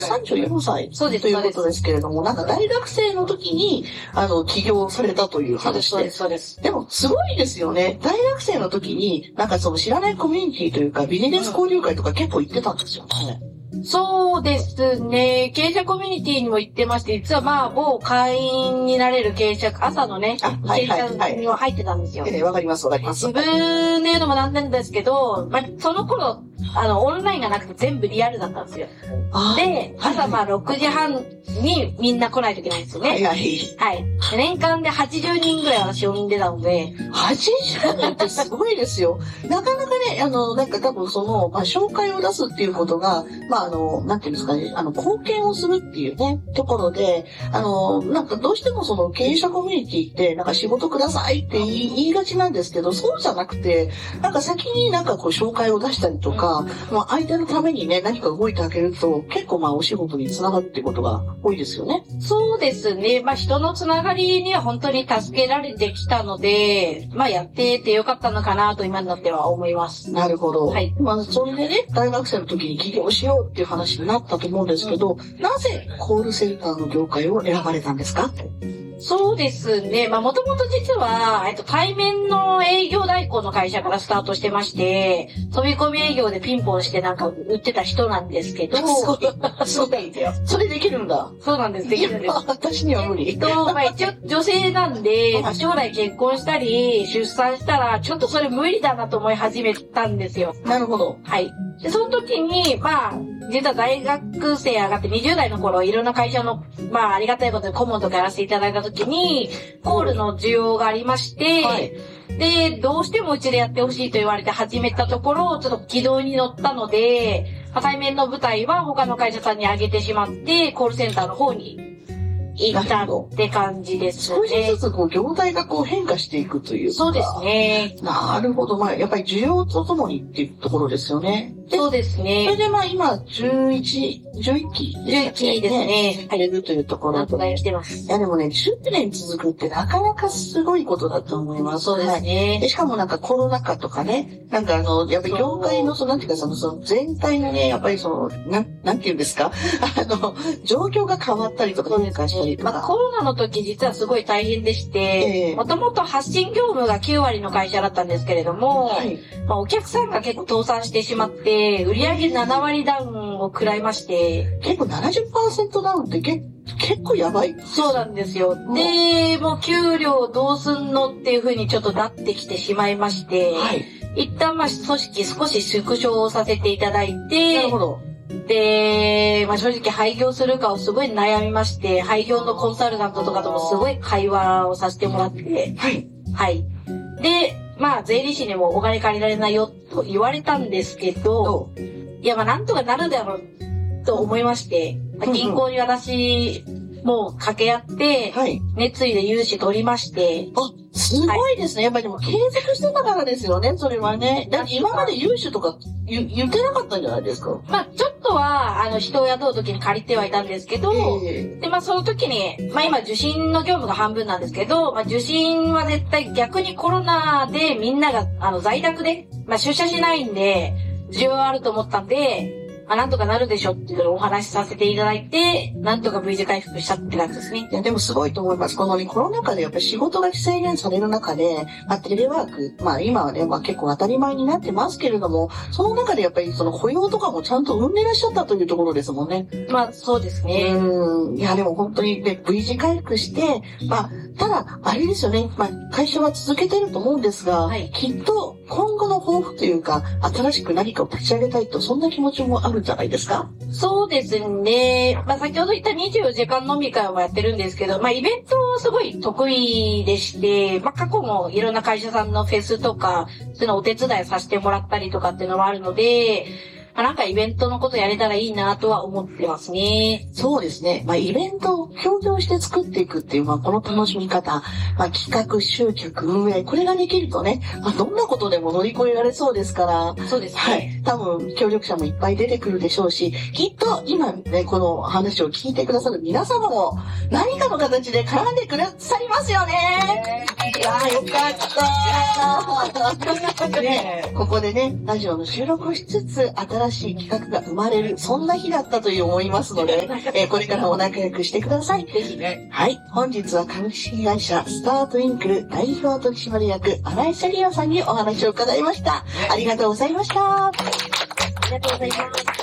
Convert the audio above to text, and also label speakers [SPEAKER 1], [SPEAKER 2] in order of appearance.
[SPEAKER 1] 34歳
[SPEAKER 2] そうです。
[SPEAKER 1] ということですけれども、なんか大学生の時に、起業されたという話で。
[SPEAKER 2] そうです。
[SPEAKER 1] でも、すごいですよね。大学生の時に、なんかその知らないコミュニティというか、ビジネス交流会とか結構行ってたんですよね。
[SPEAKER 2] そうですね。経営者コミュニティにも行ってまして、実は某会員になれる経営者、朝のね、経営者には入ってたんですよ。
[SPEAKER 1] わかります。
[SPEAKER 2] 自分で言うのもなんなんですけど、その頃、オンラインがなくて全部リアルだったんですよ。で、朝6時半にみんな来ないといけないんですよね。はい。年間で80人ぐらい私呼んでたので。
[SPEAKER 1] 80人ってすごいですよ。なかなかね、なんか多分紹介を出すっていうことが、なんていうんですかね、貢献をするっていうね、ところで、なんかどうしても経営者コミュニティって、なんか仕事くださいって言いがちなんですけど、そうじゃなくて、なんか先になんか紹介を出したりとか、相手のためにね、何か動いてあげると、結構お仕事につながるってことが多いですよね。
[SPEAKER 2] そうですね。人のつながりには本当に助けられてきたので、やっててよかったのかなと今になっては思います。
[SPEAKER 1] なるほど。
[SPEAKER 2] はい。
[SPEAKER 1] それでね、大学生の時に起業しようっていう話になったと思うんですけど、なぜコールセンターの業界を選ばれたんですか？
[SPEAKER 2] そうですね。もともと実は、対面の営業代行の会社からスタートしてまして、飛び込み営業でピンポンしてなんか売ってた人なんですけど。
[SPEAKER 1] そうなんだよ。それできるんだ。
[SPEAKER 2] そうなんです。できるんです。
[SPEAKER 1] 私には無理。
[SPEAKER 2] 一応女性なんで、将来結婚したり、出産したら、ちょっとそれ無理だなと思い始めたんですよ。
[SPEAKER 1] なるほど。
[SPEAKER 2] はい。で、その時に、実は大学生上がって20代の頃、いろんな会社の、ありがたいことで顧問とかやらせていただいた時に、コールの需要がありまして、はい、で、どうしてもうちでやってほしいと言われて始めたところ、ちょっと軌道に乗ったので、対面の舞台は他の会社さんに上げてしまって、コールセンターの方に行ったって感じですね。
[SPEAKER 1] 少しずつ業態が変化していくというか。
[SPEAKER 2] そうですね。
[SPEAKER 1] なるほど。やっぱり需要とともにっていうところですよね。
[SPEAKER 2] そうですね。
[SPEAKER 1] それで今、11期
[SPEAKER 2] ですね。
[SPEAKER 1] 入れるというところ。
[SPEAKER 2] なんとか来てます。
[SPEAKER 1] いやでもね、10年続くってなかなかすごいことだと思います。
[SPEAKER 2] そうですね。
[SPEAKER 1] でしかもコロナ禍とかね、やっぱり業界のなんていうか全体のね、やっぱりなんていうんですか状況が変わったりとか変化したりとか。
[SPEAKER 2] コロナの時実はすごい大変でして、もともと発信業務が9割の会社だったんですけれども、はい、お客さんが結構倒産してしまって、売上7割ダウンを食らいまして。
[SPEAKER 1] 結構 70% ダウンって結構やばい。
[SPEAKER 2] そうなんですよ。で、もう給料どうすんのっていう風にちょっとなってきてしまいまして、はい、一旦組織少し縮小させていただいて、
[SPEAKER 1] なるほど。
[SPEAKER 2] で、正直廃業するかをすごい悩みまして、廃業のコンサルタントとかともすごい会話をさせてもらって、はい。はい。で、税理士にもお金借りられないよと言われたんですけど、いや、なんとかなるだろうと思いまして、銀行に私、もう掛け合って、はい、熱意で融資取りまして。
[SPEAKER 1] すごいですね。やっぱりでも継続してたからですよね、それはね。だって今まで融資とか言ってなかったんじゃないですか。
[SPEAKER 2] ちょっとは、人を雇う時に借りてはいたんですけど、で、その時に、今受信の業務が半分なんですけど、受信は絶対逆にコロナでみんなが、在宅で、出社しないんで、需要あると思ったんで、なんとかなるでしょっていうのをお話しさせていただいて、なんとか V 字回復したって感じですね。
[SPEAKER 1] いや、でもすごいと思います。コロナ禍でやっぱり仕事が制限される中で、テレワーク、今はね、結構当たり前になってますけれども、その中でやっぱり雇用とかもちゃんと生んでいらっしゃったというところですもんね。
[SPEAKER 2] そうですね。
[SPEAKER 1] いや、でも本当にね、V 字回復して、ただ、あれですよね、会社は続けてると思うんですが、はい、きっと今後の抱負というか、新しく何かを立ち上げたいと、そんな気持ちもあるんじゃないですか？
[SPEAKER 2] そうですね。先ほど言った24時間飲み会もやってるんですけど、イベントすごい得意でして、過去もいろんな会社さんのフェスとか、そういうのお手伝いさせてもらったりとかっていうのもあるので、なんかイベントのことやれたらいいなとは思ってますね。
[SPEAKER 1] そうですね。イベント協業して作っていくっていう、この楽しみ方、企画、集客、運営、これができるとね、どんなことでも乗り越えられそうですから、
[SPEAKER 2] そうですね。
[SPEAKER 1] はい。多分、協力者もいっぱい出てくるでしょうし、きっと今ね、この話を聞いてくださる皆様も、何かの形で絡んでくださりますよね。いやー、よかった。ね、ここでね、ラジオの収録をしつつ、新しい企画が生まれる、そんな日だったと思いますので、これからも仲良くしてください。
[SPEAKER 2] ぜひね。
[SPEAKER 1] はい。本日は株式会社スタートインクル代表取締役、新井セリアさんにお話を伺いました。ありがとうございました。
[SPEAKER 2] ありがとうございます。